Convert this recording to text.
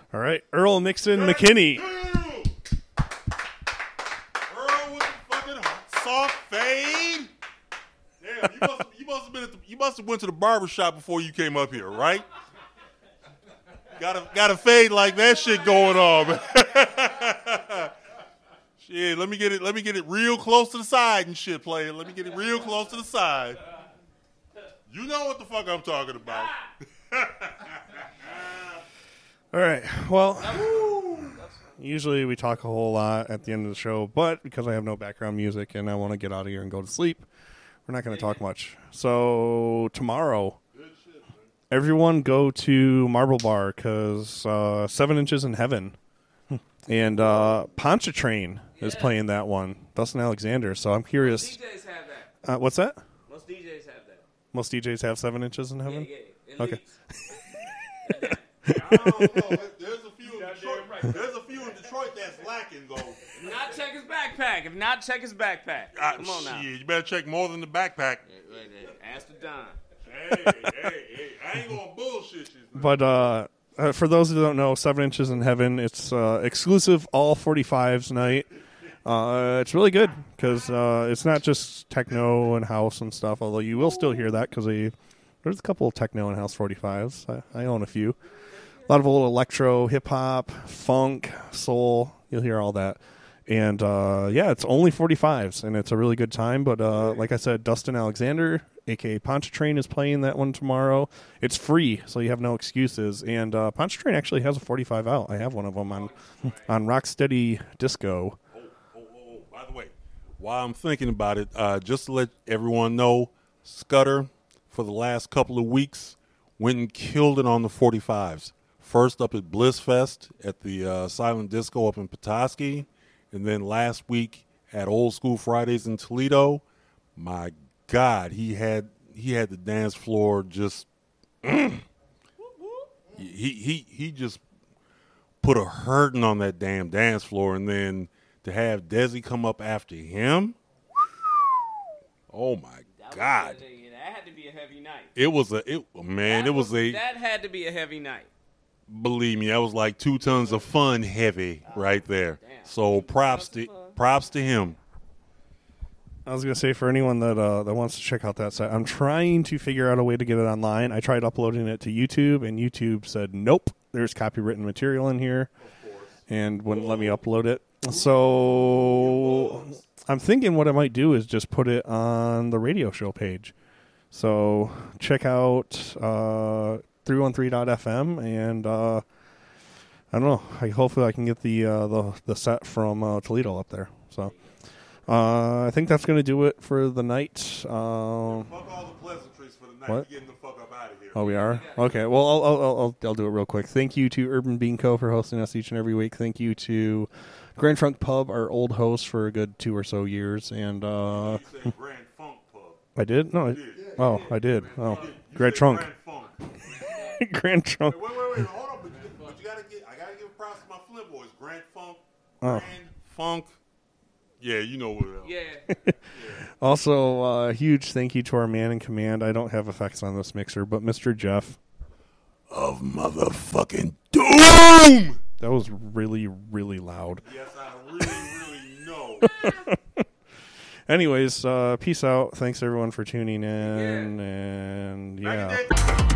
All right, Earl Nixon McKinney. Earl with the fucking soft fade. Damn, you must have went to the barber shop before you came up here, right? Got a fade like that shit going on, man. Shit, let me get it real close to the side and shit, player. Let me get it real close to the side. You know what the fuck I'm talking about. All right, well, usually we talk a whole lot at the end of the show, but because I have no background music and I want to get out of here and go to sleep, we're not going to talk much. So tomorrow, everyone go to Marble Bar because 7 Inches in Heaven and Pontchartrain is playing that one. Dustin Alexander. So I'm curious. Most DJs have that. What's that? Most DJs have that. Most DJs have 7 Inches in Heaven? Yeah. Okay. I don't know. There's a few in Detroit. There's a few in Detroit that's lacking, though. If not, check his backpack. Come on now. Shit, you better check more than the backpack. Ask the Don. Hey, I ain't gonna bullshit you. But for those who don't know, 7 Inches in Heaven, it's exclusive all 45s night. It's really good because it's not just techno and house and stuff, although you will still hear that because there's a couple of techno and house 45s. I own a few. A lot of old electro, hip-hop, funk, soul. You'll hear all that. And, it's only 45s, and it's a really good time. But like I said, Dustin Alexander, a.k.a. Pontchartrain, is playing that one tomorrow. It's free, so you have no excuses. And Pontchartrain actually has a 45 out. I have one of them on Rocksteady Disco. By the way, while I'm thinking about it, just to let everyone know, Scudder, for the last couple of weeks, went and killed it on the 45s. First up at Bliss Fest at the Silent Disco up in Petoskey, and then last week at Old School Fridays in Toledo. My God, he had the dance floor just he just put a hurting on that damn dance floor, and then to have Desi come up after him, oh my God. That had to be a heavy night. That had to be a heavy night. Believe me, that was like 2 tons of fun heavy right there. Damn. So props to him. I was going to say, for anyone that wants to check out that site, I'm trying to figure out a way to get it online. I tried uploading it to YouTube, and YouTube said, nope, there's copywritten material in here, and wouldn't let me upload it. So I'm thinking what I might do is just put it on the radio show page. So check out 313.fm, and I don't know. Hopefully I can get the set from Toledo up there. So I think that's going to do it for the night. Fuck all the pleasantries for the night. What? We're getting the fuck up out of here. Oh, we are? Okay. Well, I'll do it real quick. Thank you to Urban Bean Co. for hosting us each and every week. Thank you to Grand Trunk Pub, our old host for a good 2 or so years. And You said Grand Funk Pub. I did? No. I did. Oh, Grand Trunk. Grand Funk. Grand Trunk. Wait, hold on. But I gotta give props to my Flint boys. Grand Funk. Oh. Grand Funk. Yeah, you know what else. Yeah. Also, a huge thank you to our man in command. I don't have effects on this mixer, but Mr. Jeff. Of motherfucking doom! That was really, really loud. Yes, I really know. Anyways, peace out. Thanks, everyone, for tuning in. And, yeah.